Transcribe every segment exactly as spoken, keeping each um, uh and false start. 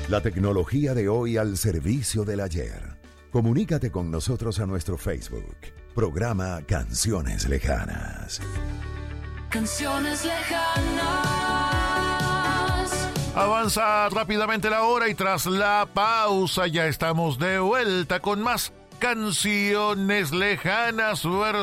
La tecnología de hoy al servicio del ayer. Comunícate con nosotros a nuestro Facebook. Programa Canciones Lejanas. Canciones Lejanas. Avanza rápidamente la hora y tras la pausa ya estamos de vuelta con más Canciones Lejanas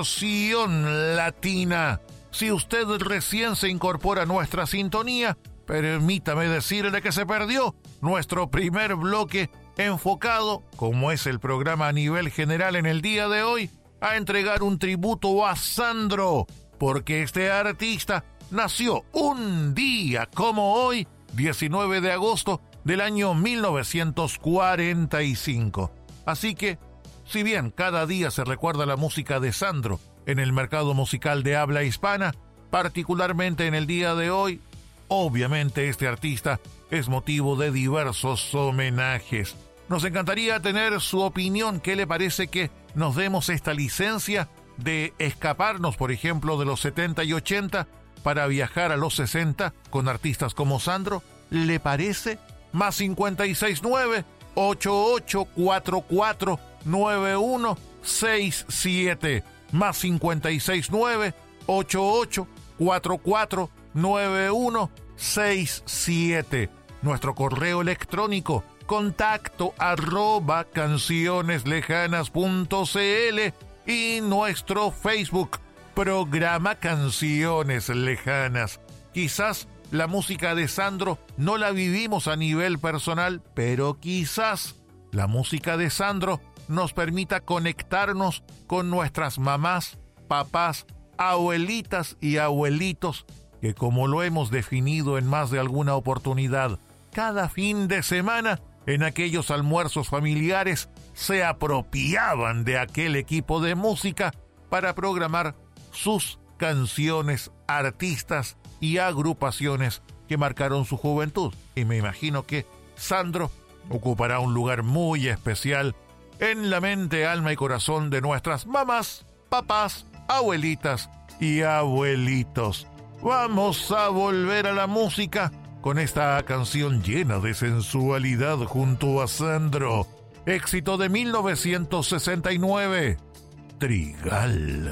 versión latina. Si usted recién se incorpora a nuestra sintonía, permítame decirle que se perdió nuestro primer bloque enfocado, como es el programa a nivel general en el día de hoy, a entregar un tributo a Sandro, porque este artista nació un día como hoy, diecinueve de agosto del año mil novecientos cuarenta y cinco. Así que, si bien cada día se recuerda la música de Sandro en el mercado musical de habla hispana, particularmente en el día de hoy, obviamente este artista es motivo de diversos homenajes. Nos encantaría tener su opinión. ¿Qué le parece que nos demos esta licencia de escaparnos, por ejemplo, de los setenta y ochenta para viajar a los sesenta con artistas como Sandro? ¿Le parece? Más cincuenta y seis nueve, ochenta y ocho cuarenta y cuatro, noventa y uno sesenta y siete. Más cincuenta y seis nueve, ochenta y ocho cuarenta y cuatro, noventa y uno sesenta y siete. Nuestro correo electrónico, contacto arroba cancioneslejanas punto cl, y nuestro Facebook, programa Canciones Lejanas. Quizás la música de Sandro no la vivimos a nivel personal, pero quizás la música de Sandro nos permita conectarnos con nuestras mamás, papás, abuelitas y abuelitos, que como lo hemos definido en más de alguna oportunidad, cada fin de semana, en aquellos almuerzos familiares, se apropiaban de aquel equipo de música para programar sus canciones, artistas y agrupaciones que marcaron su juventud. Y me imagino que Sandro ocupará un lugar muy especial en la mente, alma y corazón de nuestras mamás, papás, abuelitas y abuelitos. Vamos a volver a la música con esta canción llena de sensualidad junto a Sandro. Éxito de mil novecientos sesenta y nueve, Trigal.